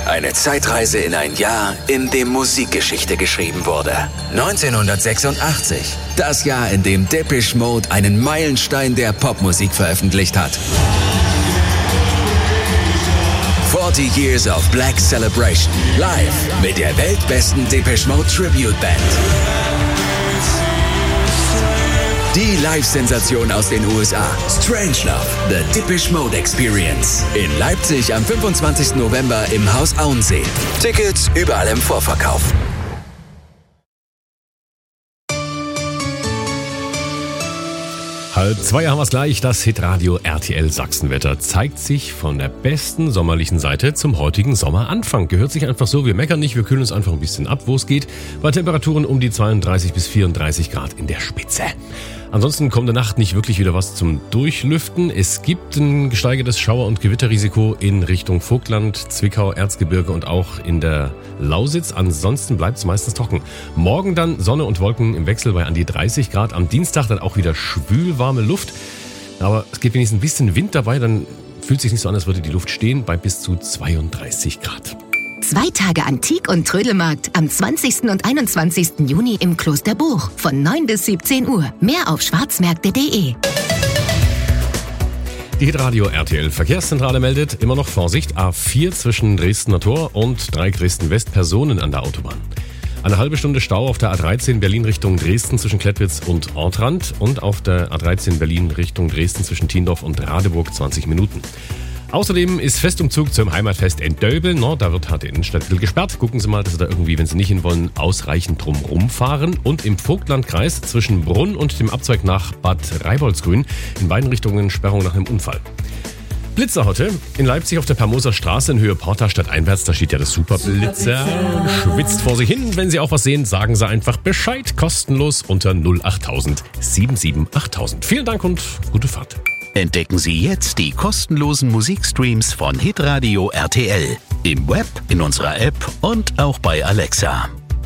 Eine Zeitreise in ein Jahr, in dem Musikgeschichte geschrieben wurde. 1986. Das Jahr, in dem Depeche Mode einen Meilenstein der Popmusik veröffentlicht hat. 40 Years of Black Celebration. Live mit der weltbesten Depeche Mode Tribute Band. Die Live-Sensation aus den USA. Strangelove, The Depeche Mode Experience. In Leipzig am 25. November im Haus Auensee. Tickets überall im Vorverkauf. 1:30 haben wir es gleich. Das Hitradio RTL Sachsenwetter zeigt sich von der besten sommerlichen Seite zum heutigen Sommeranfang. Gehört sich einfach so, wir meckern nicht, wir kühlen uns einfach ein bisschen ab, wo es geht. Bei Temperaturen um die 32 bis 34 Grad in der Spitze. Ansonsten kommende Nacht nicht wirklich wieder was zum Durchlüften. Es gibt ein gesteigertes Schauer- und Gewitterrisiko in Richtung Vogtland, Zwickau, Erzgebirge und auch in der Lausitz. Ansonsten bleibt es meistens trocken. Morgen dann Sonne und Wolken im Wechsel bei an die 30 Grad. Am Dienstag dann auch wieder schwülwarme Luft. Aber es geht wenigstens ein bisschen Wind dabei. Dann fühlt es sich nicht so an, als würde die Luft stehen bei bis zu 32 Grad. 2 Tage Antik- und Trödelmarkt am 20. und 21. Juni im Klosterbuch von 9 bis 17 Uhr. Mehr auf schwarzmärkte.de. Die Hitradio RTL Verkehrszentrale meldet immer noch Vorsicht. A4 zwischen Dresdner Tor und Dreieck Dresden-West, Personen an der Autobahn. Eine halbe Stunde Stau auf der A13 Berlin Richtung Dresden zwischen Klettwitz und Ortrand und auf der A13 Berlin Richtung Dresden zwischen Tiendorf und Radeburg 20 Minuten. Außerdem ist Festumzug zum Heimatfest in Döbeln. Da wird halt die Innenstadt gesperrt. Gucken Sie mal, dass Sie da irgendwie, wenn Sie nicht hin wollen, ausreichend drumherum fahren. Und im Vogtlandkreis zwischen Brunn und dem Abzweig nach Bad Reiboldsgrün in beiden Richtungen Sperrung nach einem Unfall. Blitzer heute in Leipzig auf der Permoser Straße in Höhe Porta stadteinwärts. Da steht ja das Superblitzer und schwitzt vor sich hin. Wenn Sie auch was sehen, sagen Sie einfach Bescheid. Kostenlos unter 08000 77 8000. Vielen Dank und gute Fahrt. Entdecken Sie jetzt die kostenlosen Musikstreams von Hitradio RTL. Im Web, in unserer App und auch bei Alexa.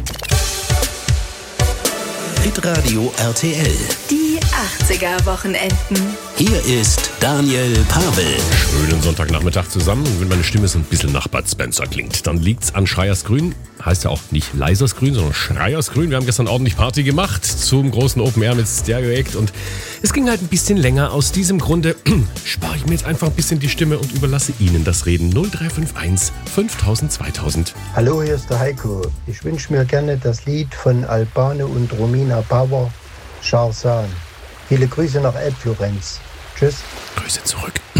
Hitradio RTL. Die 80er-Wochenenden. Hier ist Daniel Pavel. Schönen Sonntagnachmittag zusammen. Und wenn meine Stimme so ein bisschen nach Bud Spencer klingt, dann liegt's an Schreiersgrün. Heißt ja auch nicht Leisersgrün, sondern Schreiersgrün. Wir haben gestern ordentlich Party gemacht zum großen Open Air mit Stereo Act. Und es ging halt ein bisschen länger. Aus diesem Grunde spare ich mir jetzt einfach ein bisschen die Stimme und überlasse Ihnen das Reden. 0351 5000 2000. Hallo, hier ist der Heiko. Ich wünsche mir gerne das Lied von Albano und Romina Power, Charzan. Viele Grüße nach Elbflorenz. Tschüss. Grüße zurück.